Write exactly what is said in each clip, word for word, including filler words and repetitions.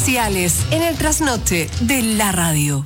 Comerciales en el trasnoche de la radio.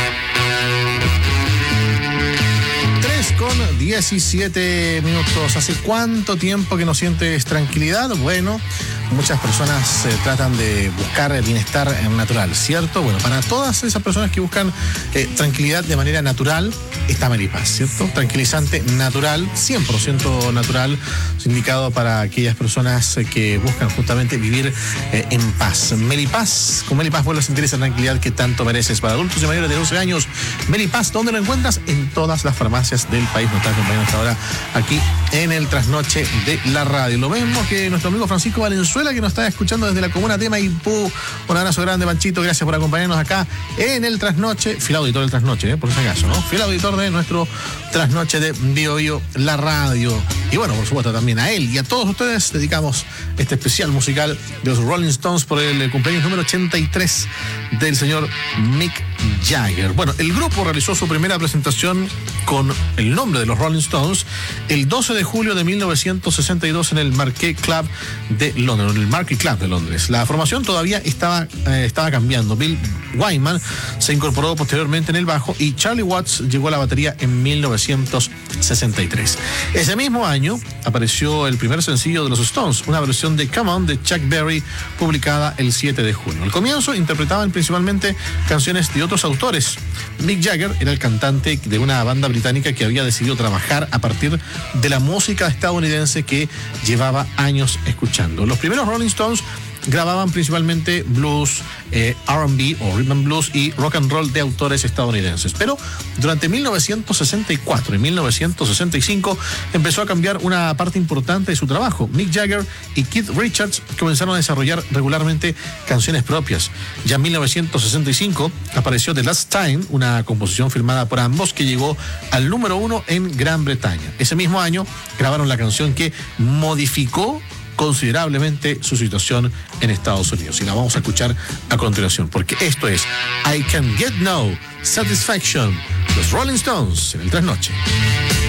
tres con diecisiete minutos. ¿Hace cuánto tiempo que no sientes tranquilidad? Bueno, muchas personas eh, tratan de buscar el bienestar natural, ¿cierto? Bueno, para todas esas personas que buscan eh, tranquilidad de manera natural, está Melipaz, ¿cierto? Tranquilizante natural, cien por ciento natural, indicado para aquellas personas eh, que buscan justamente vivir eh, en paz. Melipaz, con Melipaz vuelve a sentir esa tranquilidad que tanto mereces. Para adultos y mayores de doce años, Melipaz, ¿dónde lo encuentras? En todas las farmacias del país. Nos está acompañando hasta ahora aquí en el trasnoche de la radio. Lo mismo que nuestro amigo Francisco Valenzuela, que nos está escuchando desde la comuna de Maipú. Un abrazo grande, Panchito, gracias por acompañarnos acá en el trasnoche, fiel auditor del trasnoche, ¿eh? Por si acaso, ¿no? Fiel auditor de nuestro trasnoche de Bio Bio, la radio. Y bueno, por supuesto también a él y a todos ustedes dedicamos este especial musical de los Rolling Stones por el cumpleaños número ochenta y tres del señor Mick Jagger. Bueno, el grupo realizó su primera presentación con el nombre de los Rolling Stones el doce de julio de mil novecientos sesenta y dos en el Marquee Club de Londres, el Marquee Club de Londres. La formación todavía estaba, eh, estaba cambiando. Bill Wyman se incorporó posteriormente en el bajo y Charlie Watts llegó a la batería en mil novecientos sesenta y tres. Ese mismo año apareció el primer sencillo de los Stones, una versión de Come On de Chuck Berry, publicada el siete de junio. Al comienzo interpretaban principalmente canciones de otros autores. Mick Jagger era el cantante de una banda británica que había decidido trabajar a partir de la música estadounidense que llevaba años escuchando. Los primeros Rolling Stones grababan principalmente blues, eh, R and B o rhythm and blues y rock and roll de autores estadounidenses. Pero durante mil novecientos sesenta y cuatro y mil novecientos sesenta y cinco empezó a cambiar una parte importante de su trabajo. Mick Jagger y Keith Richards comenzaron a desarrollar regularmente canciones propias. Ya en mil novecientos sesenta y cinco apareció The Last Time, una composición firmada por ambos que llegó al número uno en Gran Bretaña. Ese mismo año grabaron la canción que modificó considerablemente su situación en Estados Unidos. Y la vamos a escuchar a continuación, porque esto es I Can Get No Satisfaction, los Rolling Stones en el trasnoche.